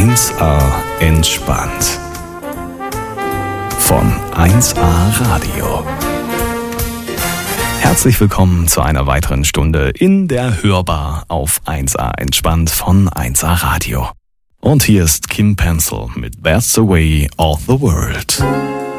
1A entspannt. Von 1A Radio. Herzlich willkommen zu einer weiteren Stunde in der Hörbar auf 1A entspannt von 1A Radio. Und hier ist Kim Pencil mit That's the Way of the World.